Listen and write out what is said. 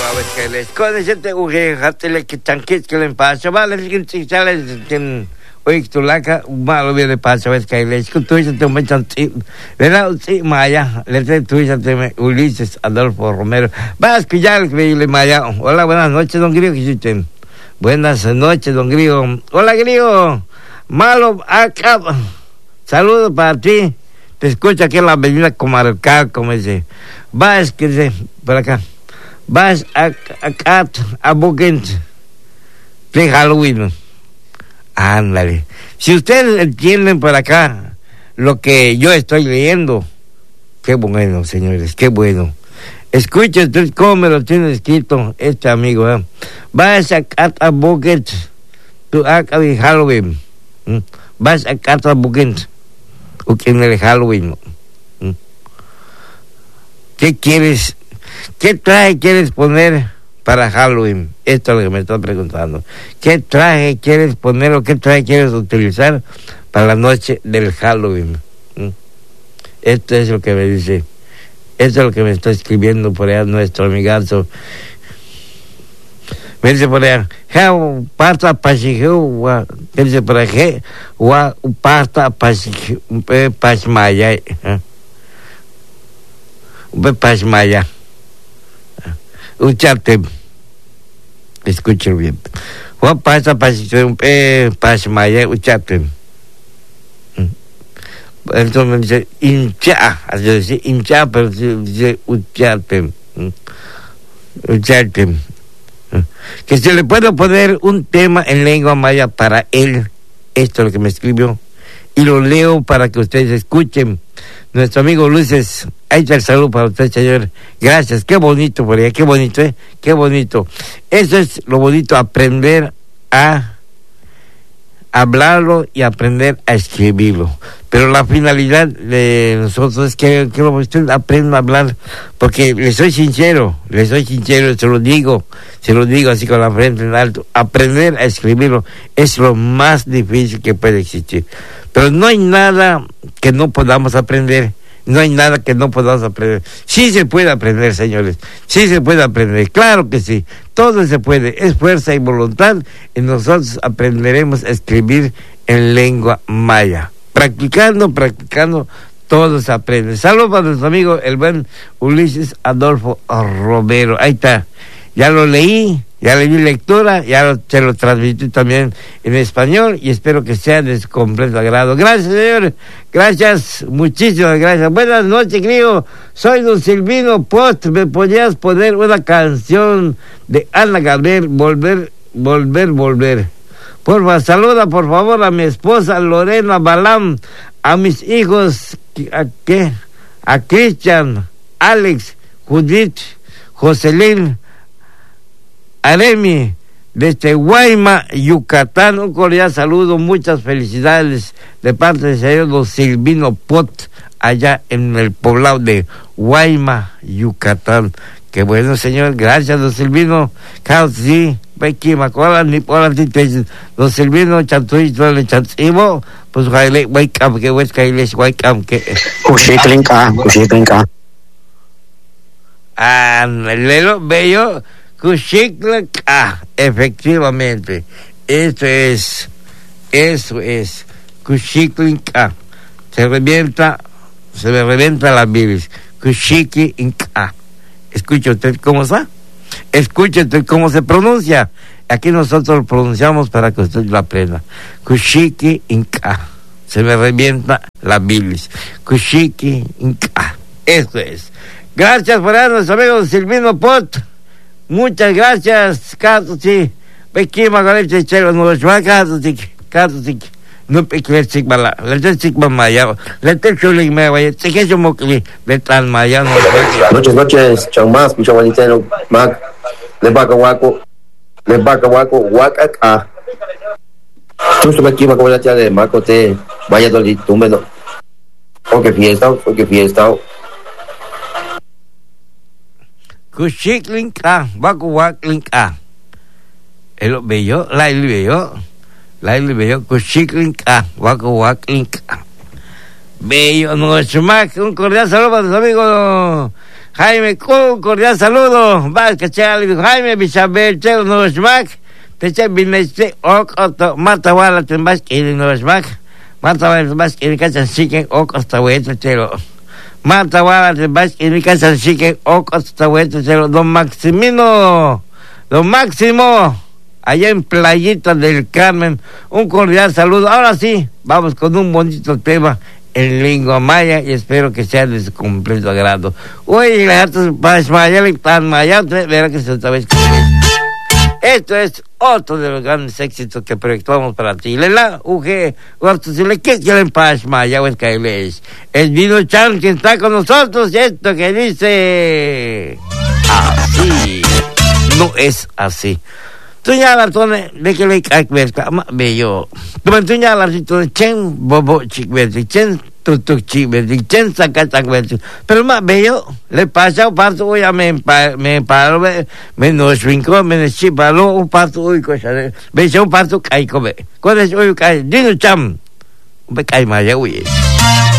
a ver que les con gente uge hatele que tanquet que le pasa vale que sale que hoy tu laca malo viene pasa ves que les con tú te me tanti verdad sí Maya le te tú te Ulises Adolfo Romero vas que ya le Maya. Hola, buenas noches, don Grillo, que estén. Buenas noches, don Grillo. Hola, Grillo. Malo acá. Saludos para ti. Te escucha aquí en la avenida Comarcal, como dice. Vas que dice por acá. Vas acá a Buquent de Halloween. Ándale. Si ustedes entienden por acá lo que yo estoy leyendo, qué bueno, señores, qué bueno. Escucha usted cómo me lo tiene escrito este amigo. Vas acá a Buquent, tú acá de Halloween. Vas acá a Buquent, o que en el Halloween. ¿Qué quieres? ¿Qué traje quieres poner para Halloween? Esto es lo que me estoy preguntando. ¿Qué traje quieres poner o qué traje quieres utilizar para la noche del Halloween? Esto es lo que me dice. Esto es lo que me está escribiendo por allá nuestro amigazo. Me dice por allá, pasta pasijeu, ¿qué dice por allá? Pasta pasijeu, pasmaya. Pasmaya. Uchate. Escuchen bien. Pasta pasijeu, pasmaya, uchate. Entonces me dice hincha, así dice hincha, pero dice uchate. Uchate. Que se le pueda poner un tema en lengua maya para él. Esto es lo que me escribió y lo leo para que ustedes escuchen. Nuestro amigo Luces, ahí está el saludo para usted, señor. Gracias, qué bonito por allá, qué bonito, qué bonito. Eso es lo bonito, aprender a hablarlo y aprender a escribirlo. Pero la finalidad de nosotros es que usted aprenda a hablar, porque le soy sincero, se lo digo así con la frente en alto, aprender a escribirlo es lo más difícil que puede existir. Pero no hay nada que no podamos aprender. Sí se puede aprender, señores. Sí se puede aprender. Claro que sí. Todo se puede. Es fuerza y voluntad. Y nosotros aprenderemos a escribir en lengua maya. Practicando, todo se aprende. Saludos para nuestro amigo, el buen Ulises Adolfo Romero. Ahí está. Ya lo leí. Ya le di lectura, se lo transmití también en español y espero que sea de su completo agrado. Gracias, señor. Gracias, muchísimas gracias. Buenas noches, querido. Soy don Silvino Post. ¿Me podías poner una canción de Ana Gabriel, Volver? Saluda, por favor, a mi esposa Lorena Balam, a mis hijos, a Cristian, Alex, Judith, Jocelyn, Aremi, desde Guayma, Yucatán. Un cordial saludo, muchas felicidades de parte del señor don Silvino Pot, allá en el poblado de Guayma, Yucatán. Qué bueno, señor, gracias, don Silvino. Sí, don Silvino, chantuy, chantivo, pues wake up, que Cushiclinca. Lelo, bello. Cushiclinca, efectivamente. Eso es. Cushiclinca. Se me revienta la bilis. Cushiclinca. Escucha usted cómo está. Escucha usted cómo se pronuncia. Aquí nosotros lo pronunciamos para que usted lo aprenda. Cushiclinca. Se me revienta la bilis. Cushiclinca. Eso es. Gracias por ahí, nuestro amigo Silvino Pot. Muchas gracias, Cato, sí. Aquí, Magalete, Chelo, no los va a Cato, sí. No pequé, Sigmala, le Sigma Maya, le Chuling me vaya, se que yo mocli, le Tan Maya, no. Noches, Changmas, Pichamaniteno, Mac, le Bacahuaco, Huacaca. Tú estás aquí, Magalete, de Macote, vaya donde tú me lo. Porque fiesta. Cushiclinca, Bacuaclinca. El bello, la bello, Cushiclinca, Bacuaclinca. Bello, nuestro Mac, un cordial saludo para nuestro amigo Jaime, un cordial saludo. Vasca Charlie, Jaime, Bisabel, Chelo, Novosmac. Teche, Bineste, Ok, Marta Wala, Tembas, Kiri, Novosmac. Marta Wala, Tembas, Kiri, Kachan, Chicken, Ok, hasta Hueto, Chelo. Marta Wala, Tembas, Kiri, Kachan, Chicken, Ok, hasta Hueto, Chelo. Don Maximino, Don Máximo, allá en Playita del Carmen, un cordial saludo. Ahora sí, vamos con un bonito tema en lengua maya y espero que sea de su completo agrado. Oye, para Maya, verá que se otra vez. Esto es otro de los grandes éxitos que proyectamos para ti. Lela, uge, si le quieren para Maya, es que es. El Dino Chan quien está con nosotros y esto que dice así. No es así. Tunya la tone de que le cae kama bello. Tunya la tone chen bobo chikverti chen tutuk chikverti chen sakachakverti. Pero más bello le pasa un parto hoy a me paro me nos vinco me chipalo un parto hoy cosa. Ve un parto kai come. ¿Cuál es hoy kai? Dino cham. Un cae maya hoy.